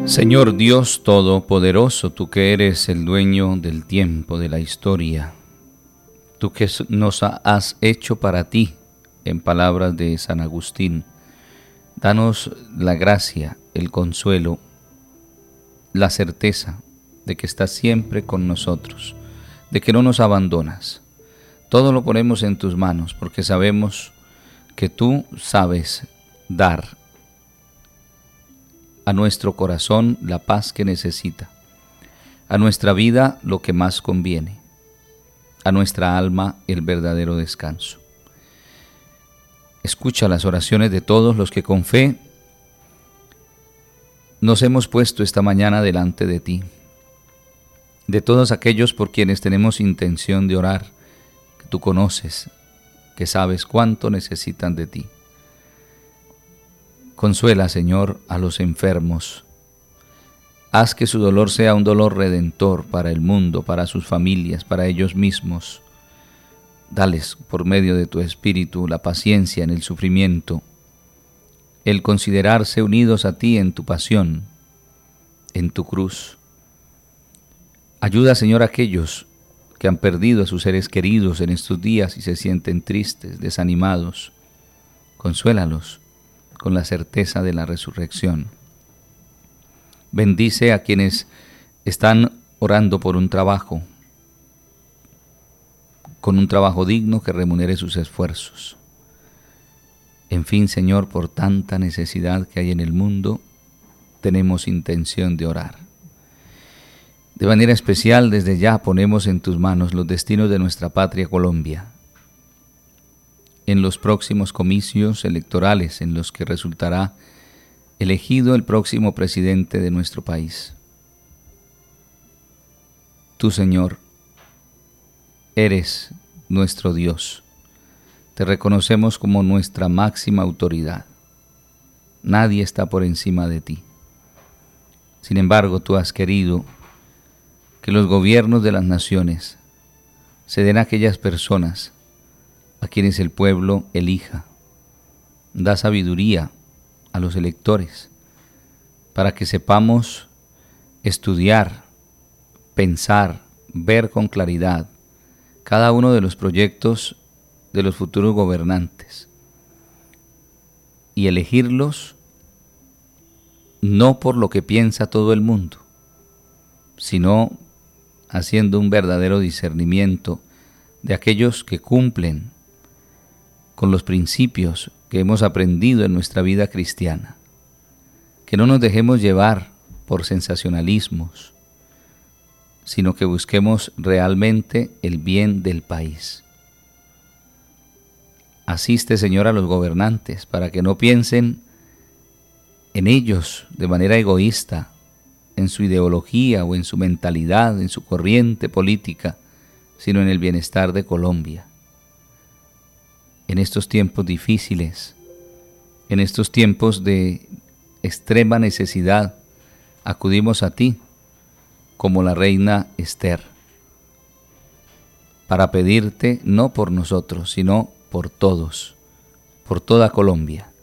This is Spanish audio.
Señor Dios Todopoderoso, tú que eres el dueño del tiempo, de la historia, tú que nos has hecho para ti, en palabras de San Agustín, danos la gracia, el consuelo, la certeza de que estás siempre con nosotros, de que no nos abandonas. Todo lo ponemos en tus manos porque sabemos que tú sabes dar a nuestro corazón la paz que necesita, a nuestra vida lo que más conviene, a nuestra alma el verdadero descanso. Escucha las oraciones de todos los que con fe nos hemos puesto esta mañana delante de ti, de todos aquellos por quienes tenemos intención de orar, que tú conoces, que sabes cuánto necesitan de ti. Consuela, Señor, a los enfermos. Haz que su dolor sea un dolor redentor para el mundo, para sus familias, para ellos mismos. Dales, por medio de tu Espíritu, la paciencia en el sufrimiento, el considerarse unidos a ti en tu pasión, en tu cruz. Ayuda, Señor, a aquellos que han perdido a sus seres queridos en estos días y se sienten tristes, desanimados. Consuélalos con la certeza de la resurrección. Bendice a quienes están orando por un trabajo, con un trabajo digno que remunere sus esfuerzos. En fin, Señor, por tanta necesidad que hay en el mundo, tenemos intención de orar. De manera especial, desde ya ponemos en tus manos los destinos de nuestra patria Colombia, en los próximos comicios electorales en los que resultará elegido el próximo presidente de nuestro país. Tú, Señor, eres nuestro Dios. Te reconocemos como nuestra máxima autoridad. Nadie está por encima de ti. Sin embargo, tú has querido que los gobiernos de las naciones se den a aquellas personas a quienes el pueblo elija. Da sabiduría a los electores para que sepamos estudiar, pensar, ver con claridad cada uno de los proyectos de los futuros gobernantes y elegirlos no por lo que piensa todo el mundo, sino haciendo un verdadero discernimiento de aquellos que cumplen con los principios que hemos aprendido en nuestra vida cristiana. Que no nos dejemos llevar por sensacionalismos, sino que busquemos realmente el bien del país. Asiste, Señor, a los gobernantes para que no piensen en ellos de manera egoísta, en su ideología o en su mentalidad, en su corriente política, sino en el bienestar de Colombia. En estos tiempos difíciles, en estos tiempos de extrema necesidad, acudimos a ti como la reina Esther, para pedirte no por nosotros, sino por todos, por toda Colombia.